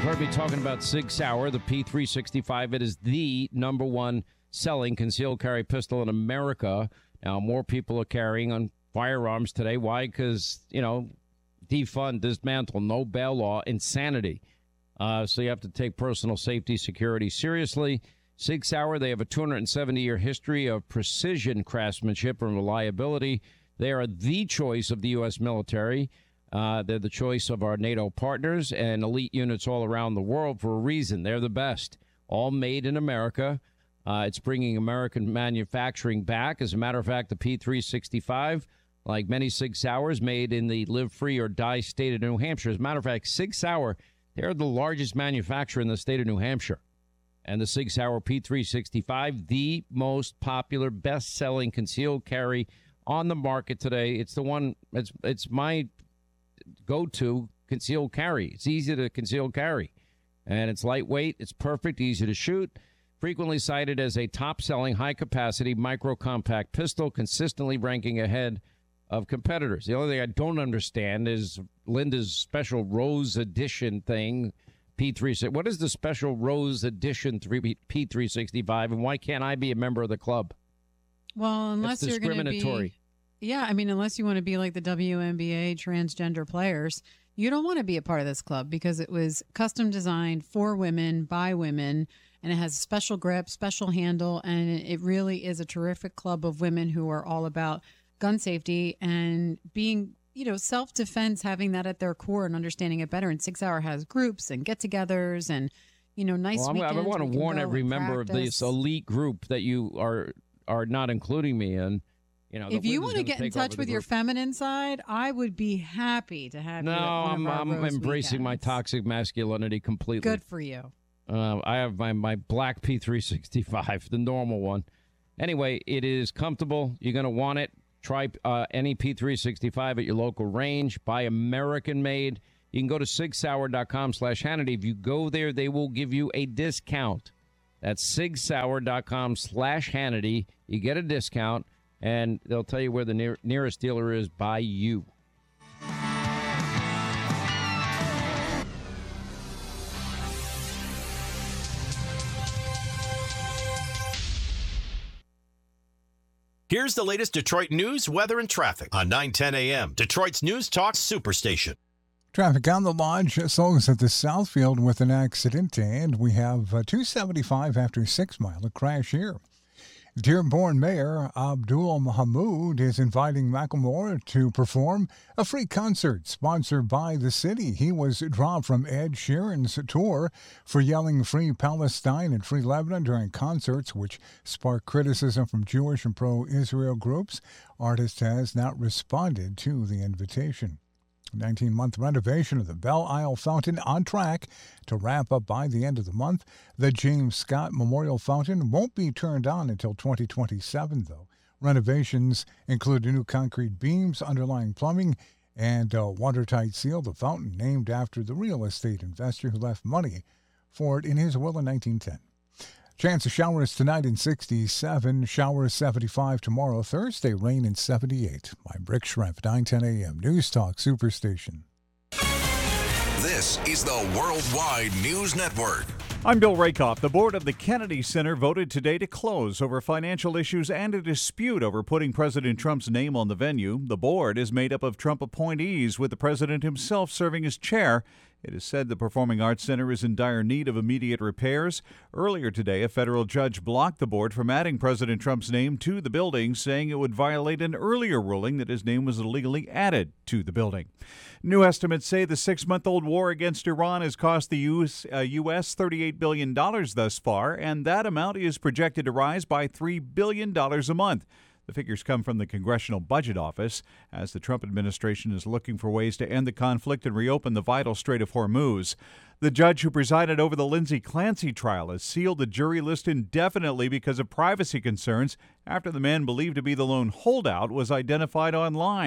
Heard me talking about Sig Sauer, the P365. It is the number one selling concealed carry pistol in America. Now, more people are carrying on firearms today. Why? Because, defund, dismantle, no bail law, insanity. So you have to take personal safety, security seriously. Sig Sauer, they have a 270-year history of precision craftsmanship and reliability. They are the choice of the U.S. military. They're the choice of our NATO partners and elite units all around the world for a reason. They're the best. All made in America. It's bringing American manufacturing back. As a matter of fact, the P365, like many Sig Sauers, made in the Live Free or Die state of New Hampshire. As a matter of fact, Sig Sauer, they're the largest manufacturer in the state of New Hampshire. And the Sig Sauer P365, the most popular, best-selling concealed carry on the market today. It's the one, it's my go-to concealed carry. It's easy to conceal carry, and it's lightweight. It's perfect, easy to shoot. Frequently cited as a top-selling, high-capacity, micro-compact pistol, consistently ranking ahead of competitors. The only thing I don't understand is Linda's special Rose Edition thing, P3. What is the special Rose Edition P365, and why can't I be a member of the club? Well, unless you're going to be... Yeah, unless you want to be like the WNBA transgender players, you don't want to be a part of this club because it was custom designed for women, by women, and it has a special grip, special handle, and it really is a terrific club of women who are all about gun safety and being, self-defense, having that at their core and understanding it better. And Sig Sauer has groups and get-togethers and, nice weekends. I want to warn every member of this elite group that you are not including me in. If you want to get in touch with your feminine side, I would be happy to have you. No, I'm embracing my toxic masculinity completely. Good for you. I have my black P365, the normal one. Anyway, it is comfortable. You're going to want it. Try any P365 at your local range. Buy American-made. You can go to sigsauer.com/Hannity. If you go there, they will give you a discount. That's sigsauer.com/Hannity. You get a discount. And they'll tell you where the nearest dealer is by you. Here's the latest Detroit news, weather, and traffic on 9:10 a.m. Detroit's News Talk Superstation. Traffic on the Lodge slows at the Southfield with an accident, and we have 275 after 6 Mile, a crash here. Dearborn Mayor Abdul Mahmoud is inviting Macklemore to perform a free concert sponsored by the city. He was dropped from Ed Sheeran's tour for yelling Free Palestine and Free Lebanon during concerts, which sparked criticism from Jewish and pro-Israel groups. Artist has not responded to the invitation. 19-month renovation of the Belle Isle Fountain on track to wrap up by the end of the month. The James Scott Memorial Fountain won't be turned on until 2027, though. Renovations include new concrete beams, underlying plumbing, and a watertight seal. The fountain named after the real estate investor who left money for it in his will in 1910. Chance of showers tonight in 67, showers 75 tomorrow, Thursday, rain in 78. I'm Rick Schrempf, 9:10 a.m. News Talk Superstation. This is the Worldwide News Network. I'm Bill Rakoff. The board of the Kennedy Center voted today to close over financial issues and a dispute over putting President Trump's name on the venue. The board is made up of Trump appointees, with the president himself serving as chair. It is said the Performing Arts Center is in dire need of immediate repairs. Earlier today, a federal judge blocked the board from adding President Trump's name to the building, saying it would violate an earlier ruling that his name was illegally added to the building. New estimates say the 6-month-old war against Iran has cost the U.S. $38 billion thus far, and that amount is projected to rise by $3 billion a month. The figures come from the Congressional Budget Office as the Trump administration is looking for ways to end the conflict and reopen the vital Strait of Hormuz. The judge who presided over the Lindsay Clancy trial has sealed the jury list indefinitely because of privacy concerns after the man believed to be the lone holdout was identified online.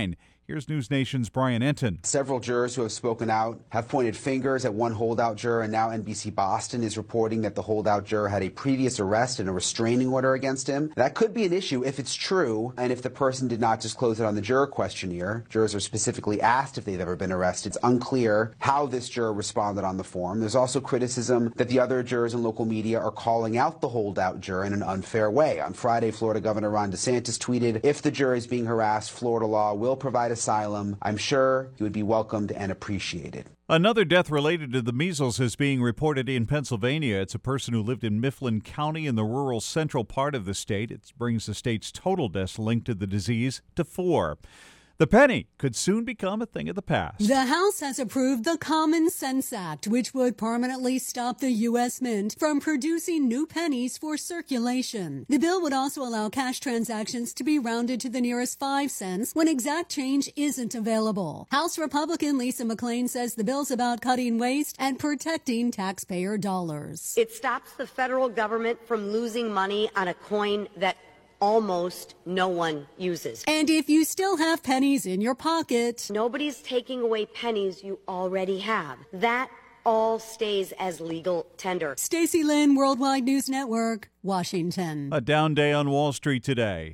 Here's News Nation's Brian Enton. Several jurors who have spoken out have pointed fingers at one holdout juror, and now NBC Boston is reporting that the holdout juror had a previous arrest and a restraining order against him. That could be an issue if it's true, and if the person did not disclose it on the juror questionnaire. Jurors are specifically asked if they've ever been arrested. It's unclear how this juror responded on the form. There's also criticism that the other jurors in local media are calling out the holdout juror in an unfair way. On Friday, Florida Governor Ron DeSantis tweeted, "If the juror is being harassed, Florida law will provide asylum. I'm sure he would be welcomed and appreciated." Another death related to the measles is being reported in Pennsylvania. It's a person who lived in Mifflin County in the rural central part of the state. It brings the state's total deaths linked to the disease to 4. The penny could soon become a thing of the past. The House has approved the Common Sense Act, which would permanently stop the U.S. Mint from producing new pennies for circulation. The bill would also allow cash transactions to be rounded to the nearest 5 cents when exact change isn't available. House Republican Lisa McClain says the bill's about cutting waste and protecting taxpayer dollars. It stops the federal government from losing money on a coin that almost no one uses. And if you still have pennies in your pocket, nobody's taking away pennies you already have. That all stays as legal tender. Stacey Lynn, Worldwide News Network, Washington. A down day on Wall Street today.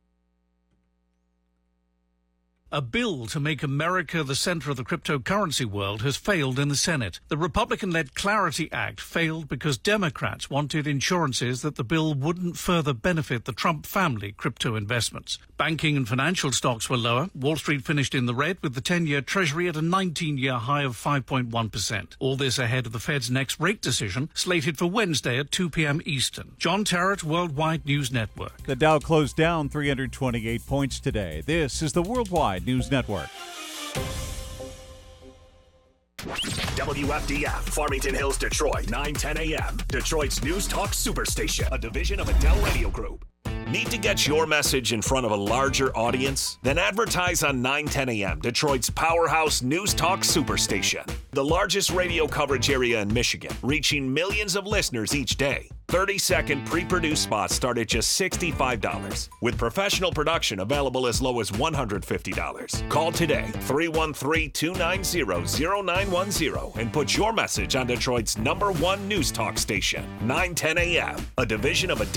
A bill to make America the center of the cryptocurrency world has failed in the Senate. The Republican-led Clarity Act failed because Democrats wanted insurances that the bill wouldn't further benefit the Trump family crypto investments. Banking and financial stocks were lower. Wall Street finished in the red with the 10-year Treasury at a 19-year high of 5.1%. All this ahead of the Fed's next rate decision, slated for Wednesday at 2 p.m. Eastern. John Terrett, Worldwide News Network. The Dow closed down 328 points today. This is the Worldwide News Network. WFDF, Farmington Hills, Detroit, 9:10 a.m. Detroit's News Talk Superstation, a division of Adele Radio Group. Need to get your message in front of a larger audience? Then advertise on 9:10 a.m., Detroit's powerhouse News Talk Superstation. The largest radio coverage area in Michigan, reaching millions of listeners each day. 30-second pre-produced spots start at just $65, with professional production available as low as $150. Call today, 313-290-0910, and put your message on Detroit's #1 News Talk station, 9:10 a.m., a division of Adele